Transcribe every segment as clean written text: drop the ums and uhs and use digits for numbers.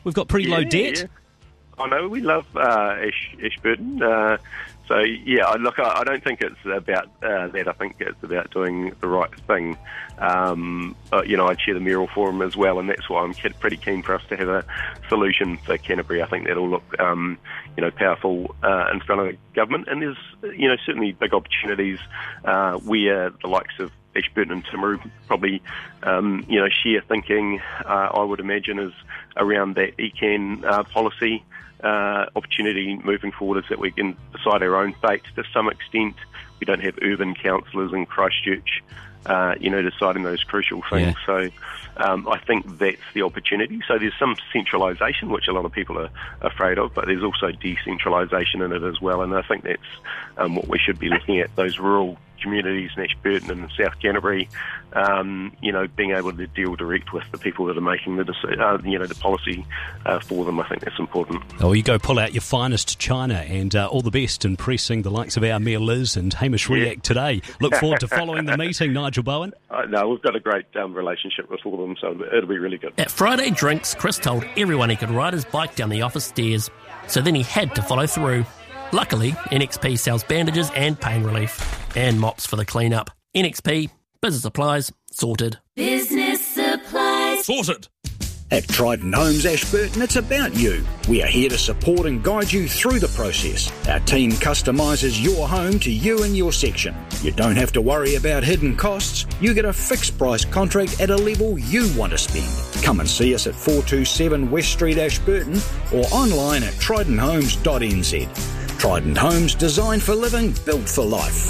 We've got pretty low debt. Yeah. I know, we love Ashburton. I don't think it's about that. I think it's about doing the right thing. I chair the mayoral forum as well, and that's why I'm pretty keen for us to have a solution for Canterbury. I think that'll look, powerful in front of the government, and there's, certainly big opportunities where the likes of Ashburton and Timaru probably, share thinking, I would imagine, is around that ECAN policy. Opportunity moving forward is that we can decide our own fate to some extent. We don't have urban councillors in Christchurch, deciding those crucial things. Yeah. So I think that's the opportunity. So there's some centralisation, which a lot of people are afraid of, but there's also decentralisation in it as well. And I think that's what we should be looking at, those rural communities in Ashburton and South Canterbury, being able to deal direct with the people that are making the policy for them. I think that's important. Oh, you go pull out your finest china, and all the best in pressing the likes of our Mayor Liz and Hamish Riak today. Look forward to following the meeting, Nigel Bowen. No, we've got a great relationship with all of them, so it'll be really good. At Friday Drinks, Chris told everyone he could ride his bike down the office stairs, so then he had to follow through. Luckily, NXP sells bandages and pain relief, and mops for the clean-up. NXP, business supplies, sorted. Business supplies, sorted. At Trident Homes Ashburton, it's about you. We are here to support and guide you through the process. Our team customises your home to you and your section. You don't have to worry about hidden costs. You get a fixed price contract at a level you want to spend. Come and see us at 427 West Street, Ashburton, or online at tridenthomes.nz. Trident Homes, designed for living, built for life.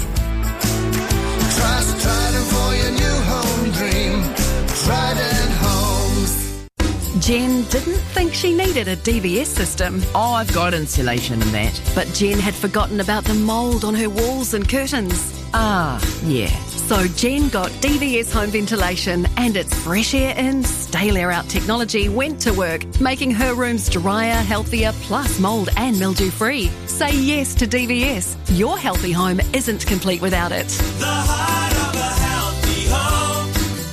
Trust Trident for your new home dream. Trident Homes. Jen didn't think she needed a DVS system. Oh, I've got insulation and that. But Jen had forgotten about the mould on her walls and curtains. Ah, yeah. So Jen got DVS home ventilation, and its fresh air in, stale air out technology went to work, making her rooms drier, healthier, plus mould and mildew free. Say yes to DVS. Your healthy home isn't complete without it. The heart of a healthy home,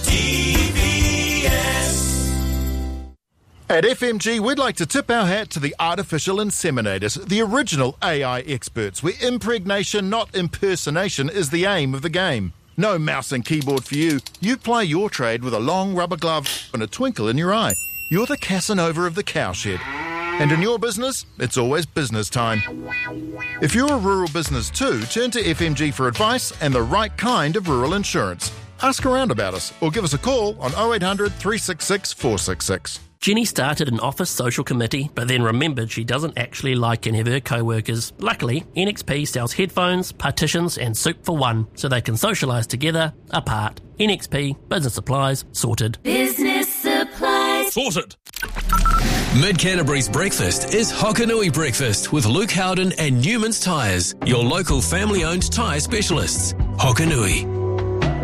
DVS. At FMG, we'd like to tip our hat to the artificial inseminators, the original AI experts, where impregnation, not impersonation, is the aim of the game. No mouse and keyboard for you. You play your trade with a long rubber glove and a twinkle in your eye. You're the Casanova of the cowshed. And in your business, it's always business time. If you're a rural business too, turn to FMG for advice and the right kind of rural insurance. Ask around about us or give us a call on 0800 366 466. Jenny started an office social committee, but then remembered she doesn't actually like any of her co-workers. Luckily, NXP sells headphones, partitions and soup for one, so they can socialise together, apart. NXP, business supplies, sorted. Business supplies, sorted. Mid-Canterbury's breakfast is Hokanui Breakfast with Luke Howden and Newman's Tyres, your local family-owned tyre specialists. Hokanui.